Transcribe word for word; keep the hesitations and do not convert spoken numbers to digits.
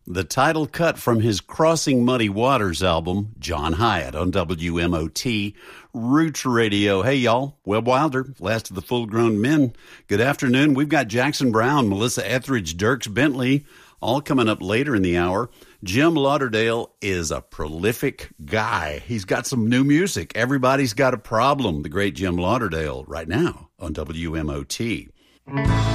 the title cut from his Crossing Muddy Waters album, John Hyatt, on W M O T, Roots Radio. Hey, y'all, Webb Wilder, last of the full-grown men. Good afternoon. We've got Jackson Browne, Melissa Etheridge, Dierks Bentley, all coming up later in the hour. Jim Lauderdale is a prolific guy. He's got some new music. Everybody's Got a Problem. The great Jim Lauderdale right now on W M O T.